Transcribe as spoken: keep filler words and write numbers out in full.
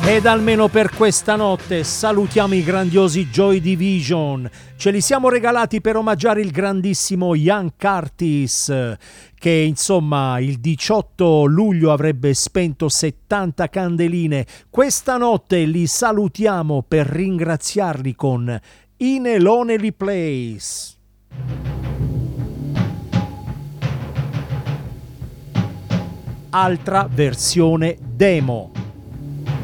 Ed almeno per questa notte salutiamo i grandiosi Joy Division. Ce li siamo regalati per omaggiare il grandissimo Ian Curtis, che insomma il diciotto luglio avrebbe spento settanta candeline. Questa notte li salutiamo per ringraziarli con In a Lonely Place. Altra versione demo.